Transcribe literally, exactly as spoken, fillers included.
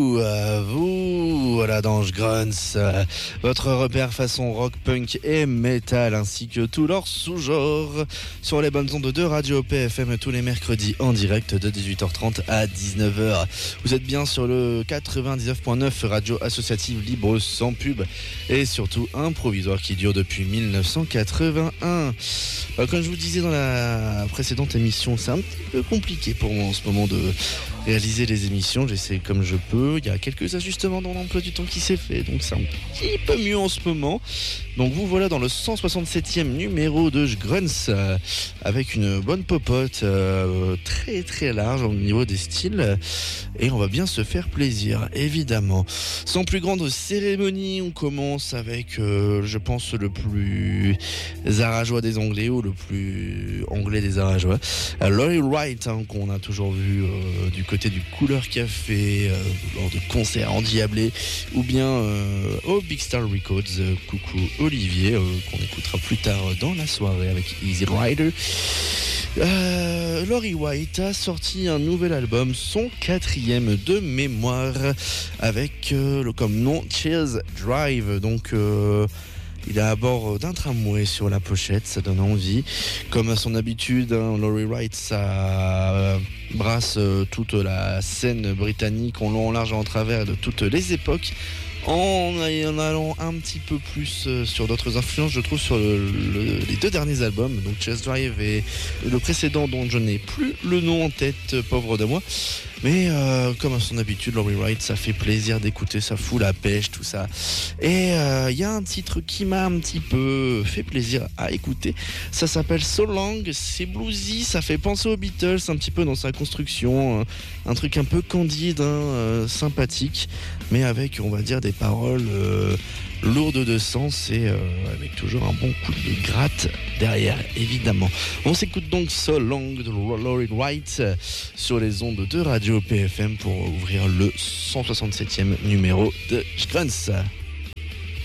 À vous, voilà dans Grunts, euh, votre repère façon rock, punk et metal, ainsi que tous leurs sous-genres, sur les bonnes ondes de Radio P F M tous les mercredis en direct de dix-huit heures trente à dix-neuf heures. Vous êtes bien sur le quatre-vingt-dix-neuf point neuf, radio associative libre sans pub et surtout un provisoire qui dure depuis dix-neuf cent quatre-vingt-un. Euh, comme je vous disais dans la précédente émission, c'est un petit peu compliqué pour moi en ce moment de réaliser les émissions, j'essaie comme je peux. Il y a quelques ajustements dans l'emploi du temps qui s'est fait, donc c'est un petit peu mieux en ce moment. Donc vous voilà dans le cent soixante-septième numéro de Grunts, euh, avec une bonne popote euh, très très large au niveau des styles, et on va bien se faire plaisir évidemment. Sans plus grande cérémonie, on commence avec euh, je pense le plus arajois des anglais, ou le plus anglais des arajois, euh, Lori Wright, hein, qu'on a toujours vu euh, du côté du Couleur Café euh, lors de concerts endiablés, ou bien euh, au Big Star Records. Euh, coucou Olivier, euh, qu'on écoutera plus tard dans la soirée avec Easy Rider. Euh, Lori Wright a sorti un nouvel album, son quatrième de mémoire, avec euh, le comme nom Cheers Drive. Donc euh, il est à bord d'un tramway sur la pochette, ça donne envie. Comme à son habitude, hein, Lori Wright, ça euh, brasse euh, toute la scène britannique en long, en large et en travers de toutes les époques. En, en allant un petit peu plus euh, sur d'autres influences, je trouve, sur le, le, les deux derniers albums, donc Chess Drive et le précédent dont je n'ai plus le nom en tête, pauvre de moi. Mais euh, comme à son habitude, Lori Wright, ça fait plaisir d'écouter, ça fout la pêche, tout ça. Et il euh, y a un titre qui m'a un petit peu fait plaisir à écouter. Ça s'appelle So Long, c'est bluesy, ça fait penser aux Beatles un petit peu dans sa construction. Un truc un peu candide, hein, euh, sympathique, mais avec, on va dire, des paroles euh, lourdes de sens et euh, avec toujours un bon coup de gratte derrière, évidemment. On s'écoute donc So Long de Lori Wright sur les ondes de Radio P F M pour ouvrir le cent soixante-septième numéro de Grunts.